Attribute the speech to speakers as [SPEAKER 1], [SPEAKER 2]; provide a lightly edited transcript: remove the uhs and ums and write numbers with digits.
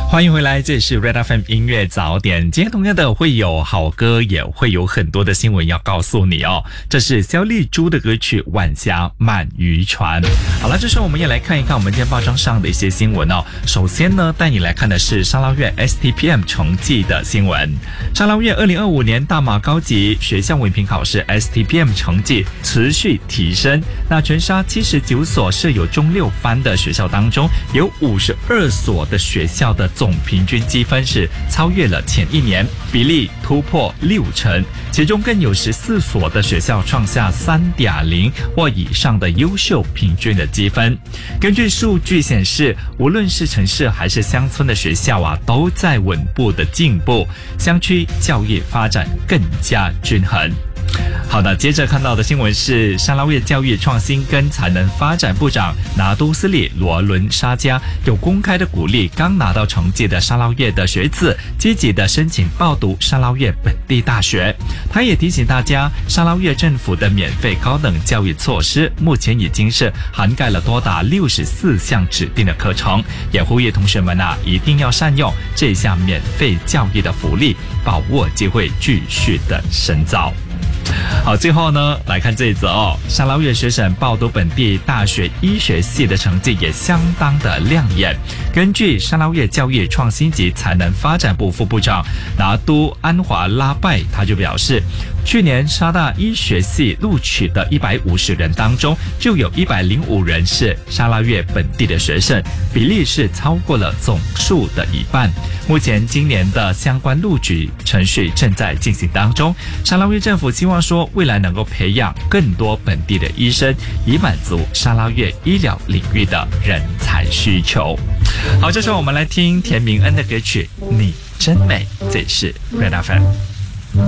[SPEAKER 1] 欢迎回来，这里是 Red FM 音乐早点。今天同样的会有好歌，也会有很多的新闻要告诉你哦。这是萧丽珠的歌曲《晚霞满渔船》。好了，这时候我们也来看一看我们今天报章上的一些新闻哦。首先呢，带你来看的是沙捞越 STPM 成绩的新闻。沙捞越2025年大马高级学校文凭考试 STPM 成绩持续提升。那全沙79所设有中六班的学校当中，有52所的学校的总平均积分是超越了前一年，比例突破60%，其中更有14所的学校创下3.0或以上的优秀平均的积分。根据数据显示，无论是城市还是乡村的学校都在稳步的进步，乡区教育发展更加均衡。好的，接着看到的新闻是沙捞越教育创新跟才能发展部长拿督斯里罗伦沙加有公开的鼓励刚拿到成绩的沙捞越的学子积极的申请报读沙捞越本地大学。他也提醒大家，沙捞越政府的免费高等教育措施目前已经是涵盖了多达64项指定的课程，也呼吁同学们一定要善用这项免费教育的福利，把握机会继续的深造。好，最后呢，来看这一则沙捞越学生报读本地大学医学系的成绩也相当的亮眼。根据沙捞越教育创新及才能发展部副部长拿督安华拉拜，他就表示，去年沙大医学系录取的150人当中，就有105人是沙捞越本地的学生，比例是超过了总数的一半。目前今年的相关录取程序正在进行当中，沙捞越政府希望说未来能够培养更多本地的医生，以满足沙捞越医疗领域的人才需求。好，这时候我们来听田明恩的歌曲《你真美》，这里是 Red FM。